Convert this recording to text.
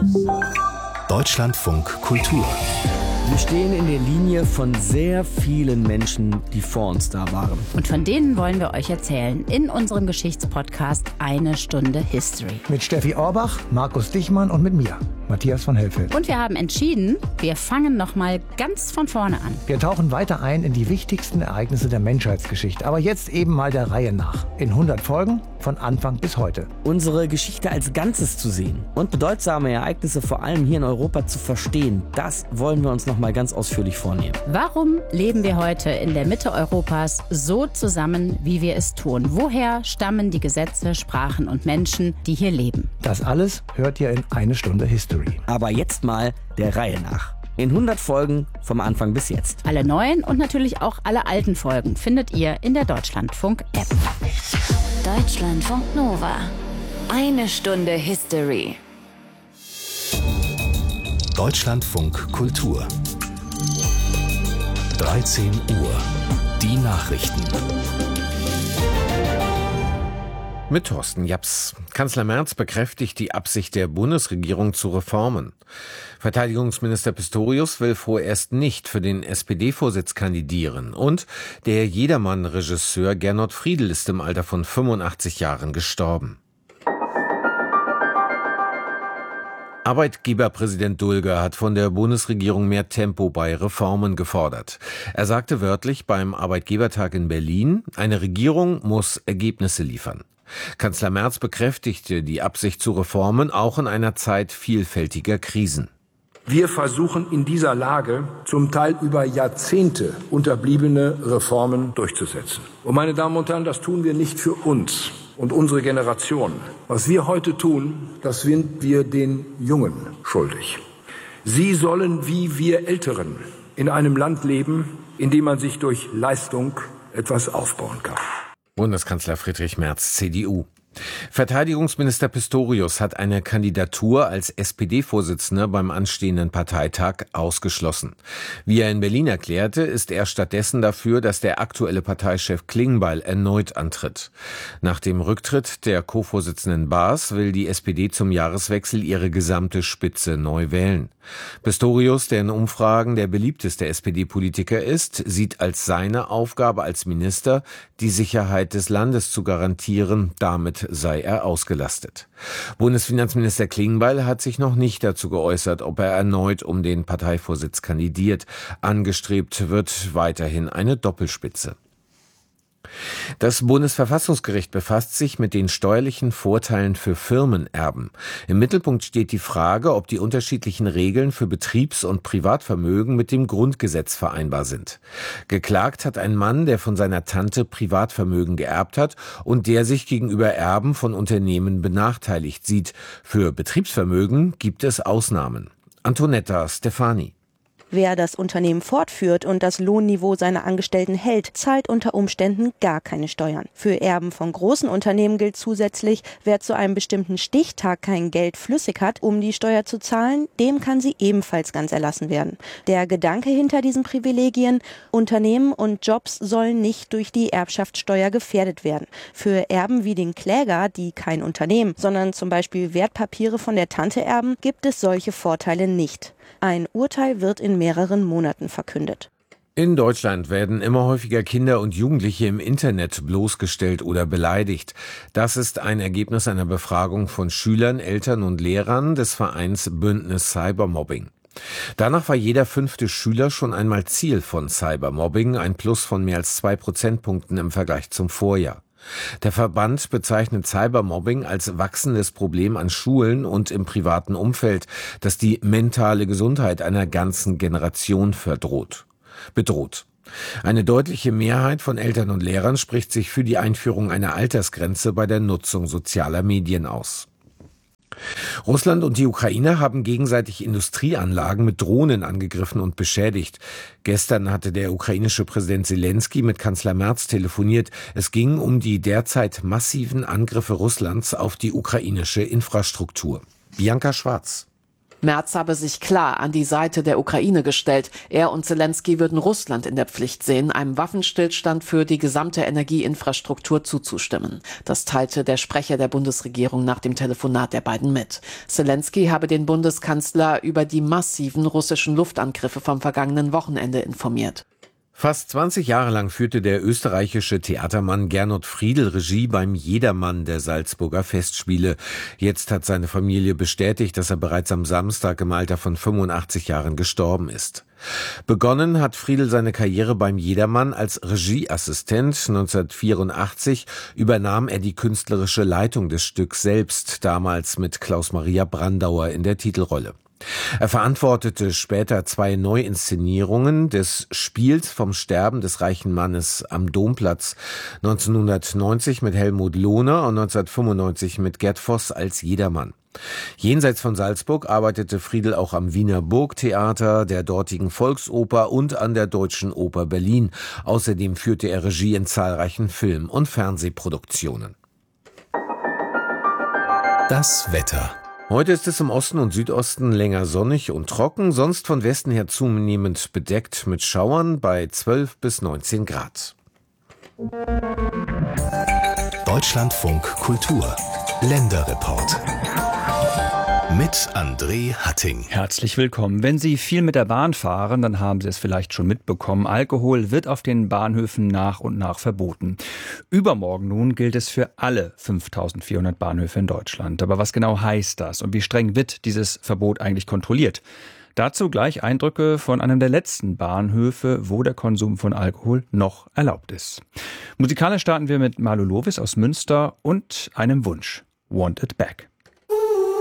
Deutschlandfunk Kultur. Wir stehen in der Linie von sehr vielen Menschen, die vor uns da waren. Und von denen wollen wir euch erzählen in unserem Geschichtspodcast Eine Stunde History. Mit Steffi Orbach, Markus Dichmann und mit mir, Matthias von Hellfeld. Und wir haben entschieden, wir fangen nochmal ganz von vorne an. Wir tauchen weiter ein in die wichtigsten Ereignisse der Menschheitsgeschichte. Aber jetzt eben mal der Reihe nach. In 100 Folgen, von Anfang bis heute. Unsere Geschichte als Ganzes zu sehen und bedeutsame Ereignisse vor allem hier in Europa zu verstehen, das wollen wir uns nochmal ganz ausführlich vornehmen. Warum leben wir heute in der Mitte Europas so zusammen, wie wir es tun? Woher stammen die Gesetze, Sprachen und Menschen, die hier leben? Das alles hört ihr in Eine Stunde History. Aber jetzt mal der Reihe nach. In 100 Folgen vom Anfang bis jetzt. Alle neuen und natürlich auch alle alten Folgen findet ihr in der Deutschlandfunk-App. Deutschlandfunk Nova. Eine Stunde History. Deutschlandfunk Kultur. 13 Uhr. Die Nachrichten. Mit Thorsten Japs. Kanzler Merz bekräftigt die Absicht der Bundesregierung zu Reformen. Verteidigungsminister Pistorius will vorerst nicht für den SPD-Vorsitz kandidieren. Und der Jedermann-Regisseur Gernot Friedl ist im Alter von 85 Jahren gestorben. Arbeitgeberpräsident Dulger hat von der Bundesregierung mehr Tempo bei Reformen gefordert. Er sagte wörtlich beim Arbeitgebertag in Berlin, eine Regierung muss Ergebnisse liefern. Kanzler Merz bekräftigte die Absicht zu Reformen auch in einer Zeit vielfältiger Krisen. Wir versuchen in dieser Lage zum Teil über Jahrzehnte unterbliebene Reformen durchzusetzen. Und meine Damen und Herren, das tun wir nicht für uns und unsere Generation. Was wir heute tun, das sind wir den Jungen schuldig. Sie sollen wie wir Älteren in einem Land leben, in dem man sich durch Leistung etwas aufbauen kann. Bundeskanzler Friedrich Merz, CDU. Verteidigungsminister Pistorius hat eine Kandidatur als SPD-Vorsitzender beim anstehenden Parteitag ausgeschlossen. Wie er in Berlin erklärte, ist er stattdessen dafür, dass der aktuelle Parteichef Klingbeil erneut antritt. Nach dem Rücktritt der Co-Vorsitzenden Baas will die SPD zum Jahreswechsel ihre gesamte Spitze neu wählen. Pistorius, der in Umfragen der beliebteste SPD-Politiker ist, sieht als seine Aufgabe als Minister, die Sicherheit des Landes zu garantieren. Damit sei er ausgelastet. Bundesfinanzminister Klingbeil hat sich noch nicht dazu geäußert, ob er erneut um den Parteivorsitz kandidiert. Angestrebt wird weiterhin eine Doppelspitze. Das Bundesverfassungsgericht befasst sich mit den steuerlichen Vorteilen für Firmenerben. Im Mittelpunkt steht die Frage, ob die unterschiedlichen Regeln für Betriebs- und Privatvermögen mit dem Grundgesetz vereinbar sind. Geklagt hat ein Mann, der von seiner Tante Privatvermögen geerbt hat und der sich gegenüber Erben von Unternehmen benachteiligt sieht. Für Betriebsvermögen gibt es Ausnahmen. Antonetta Stefani. Wer das Unternehmen fortführt und das Lohnniveau seiner Angestellten hält, zahlt unter Umständen gar keine Steuern. Für Erben von großen Unternehmen gilt zusätzlich, wer zu einem bestimmten Stichtag kein Geld flüssig hat, um die Steuer zu zahlen, dem kann sie ebenfalls ganz erlassen werden. Der Gedanke hinter diesen Privilegien: Unternehmen und Jobs sollen nicht durch die Erbschaftssteuer gefährdet werden. Für Erben wie den Kläger, die kein Unternehmen, sondern zum Beispiel Wertpapiere von der Tante erben, gibt es solche Vorteile nicht. Ein Urteil wird in mehreren Monaten verkündet. In Deutschland werden immer häufiger Kinder und Jugendliche im Internet bloßgestellt oder beleidigt. Das ist ein Ergebnis einer Befragung von Schülern, Eltern und Lehrern des Vereins Bündnis Cybermobbing. Danach war jeder 5. Schüler schon einmal Ziel von Cybermobbing, ein Plus von mehr als 2 Prozentpunkten im Vergleich zum Vorjahr. Der Verband bezeichnet Cybermobbing als wachsendes Problem an Schulen und im privaten Umfeld, das die mentale Gesundheit einer ganzen Generation bedroht. Eine deutliche Mehrheit von Eltern und Lehrern spricht sich für die Einführung einer Altersgrenze bei der Nutzung sozialer Medien aus. Russland und die Ukraine haben gegenseitig Industrieanlagen mit Drohnen angegriffen und beschädigt. Gestern hatte der ukrainische Präsident Zelensky mit Kanzler Merz telefoniert. Es ging um die derzeit massiven Angriffe Russlands auf die ukrainische Infrastruktur. Bianca Schwarz. Merz habe sich klar an die Seite der Ukraine gestellt. Er und Zelensky würden Russland in der Pflicht sehen, einem Waffenstillstand für die gesamte Energieinfrastruktur zuzustimmen. Das teilte der Sprecher der Bundesregierung nach dem Telefonat der beiden mit. Zelensky habe den Bundeskanzler über die massiven russischen Luftangriffe vom vergangenen Wochenende informiert. Fast 20 Jahre lang führte der österreichische Theatermann Gernot Friedl Regie beim Jedermann der Salzburger Festspiele. Jetzt hat seine Familie bestätigt, dass er bereits am Samstag im Alter von 85 Jahren gestorben ist. Begonnen hat Friedl seine Karriere beim Jedermann als Regieassistent. 1984 übernahm er die künstlerische Leitung des Stücks selbst, damals mit Klaus-Maria Brandauer in der Titelrolle. Er verantwortete später 2 Neuinszenierungen des Spiels vom Sterben des reichen Mannes am Domplatz, 1990 mit Helmut Lohner und 1995 mit Gerd Voss als Jedermann. Jenseits von Salzburg arbeitete Friedl auch am Wiener Burgtheater, der dortigen Volksoper und an der Deutschen Oper Berlin. Außerdem führte er Regie in zahlreichen Film- und Fernsehproduktionen. Das Wetter. Heute ist es im Osten und Südosten länger sonnig und trocken, sonst von Westen her zunehmend bedeckt mit Schauern bei 12 bis 19 Grad. Deutschlandfunk Kultur. Länderreport. Mit André Hatting. Herzlich willkommen. Wenn Sie viel mit der Bahn fahren, dann haben Sie es vielleicht schon mitbekommen. Alkohol wird auf den Bahnhöfen nach und nach verboten. Übermorgen nun gilt es für alle 5400 Bahnhöfe in Deutschland. Aber was genau heißt das und wie streng wird dieses Verbot eigentlich kontrolliert? Dazu gleich Eindrücke von einem der letzten Bahnhöfe, wo der Konsum von Alkohol noch erlaubt ist. Musikalisch starten wir mit Marlo Lovis aus Münster und einem Wunsch. Want It Back.